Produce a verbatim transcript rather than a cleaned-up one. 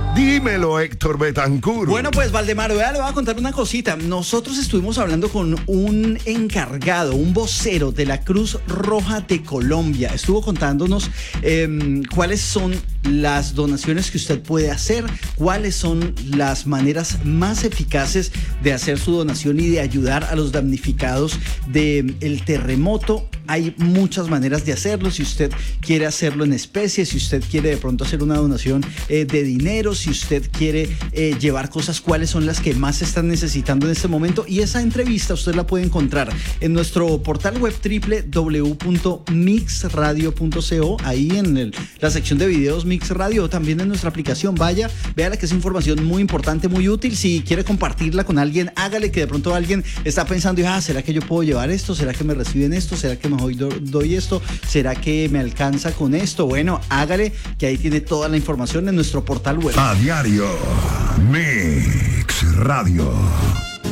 Dímelo, Héctor Betancur. Bueno, pues Valdemar, vea, le voy a contar una cosita. Nosotros estuvimos hablando con un encargado, un vocero de la Cruz Roja de Colombia. Estuvo contándonos eh, cuáles son las donaciones que usted puede hacer, cuáles son las maneras más eficaces de hacer su donación y de ayudar a los damnificados del terremoto. Hay muchas maneras de hacerlo. Si usted quiere hacerlo en especie, si usted quiere de pronto hacer una donación eh, de dinero, si usted quiere eh, llevar cosas, cuáles son las que más se están necesitando en este momento. Y esa entrevista usted la puede encontrar en nuestro portal web doble u doble u doble u punto mix radio punto co, ahí en el, la sección de videos Mix Radio, o también en nuestra aplicación. Vaya, véala, que es información muy importante, muy útil. Si quiere compartirla con alguien, hágale, que de pronto alguien está pensando, ah, ¿será que yo puedo llevar esto? ¿Será que me reciben esto? ¿Será que mejor doy esto? ¿Será que me alcanza con esto? Bueno, hágale, que ahí tiene toda la información en nuestro portal web. A diario, Mix Radio.